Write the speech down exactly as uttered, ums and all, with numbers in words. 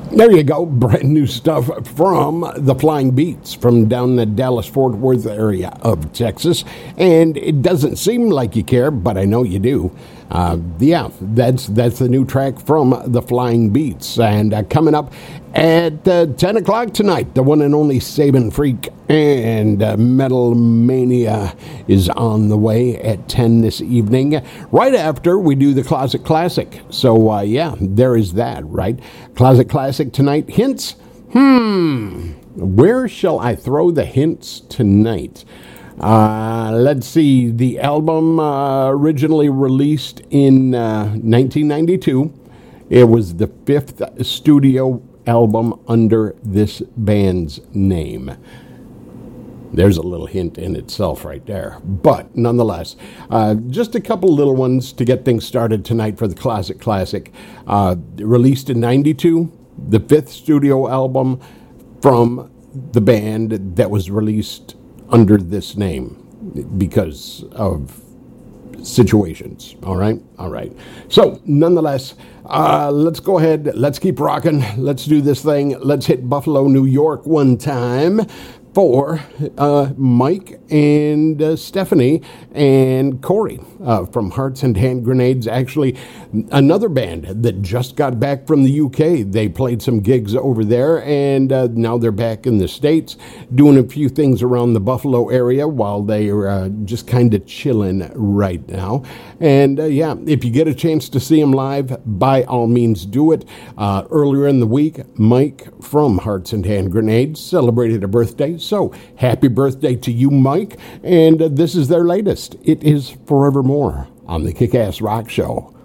There you go, brand new stuff from the Flying Beats from down the Dallas-Fort Worth area of Texas. And it doesn't seem like you care, but I know you do. Uh, yeah, that's that's the new track from the Flying Beats. And uh, coming up at uh, ten o'clock tonight, the one and only Saban Freak and uh, Metal Mania is on the way at ten this evening, right after we do the Closet Classic. So, uh, yeah, there is that, right? Closet Classic tonight. Hints? Hmm. Where shall I throw the hints tonight? Uh, let's see. The album uh, originally released in uh, nineteen ninety-two. It was the fifth studio album under this band's name. There's a little hint in itself right there. But nonetheless, uh, just a couple little ones to get things started tonight for the Closet Classic. Uh, released in ninety-two, the fifth studio album from the band that was released under this name because of situations. All right? All right. So, nonetheless, uh, let's go ahead. Let's keep rocking. Let's do this thing. Let's hit Buffalo, New York one time for uh, Mike and uh, Stephanie and Corey uh, from Hearts and Hand Grenades. Actually, another band that just got back from the U K. They played some gigs over there, and uh, now they're back in the States doing a few things around the Buffalo area while they are uh, just kind of chilling right now. And uh, yeah, if you get a chance to see them live, by all means do it. Uh, earlier in the week, Mike from Hearts and Hand Grenades celebrated a birthday. So, happy birthday to you, Mike. And uh, this is their latest. It is Forevermore on the Kick-Ass Rock Show.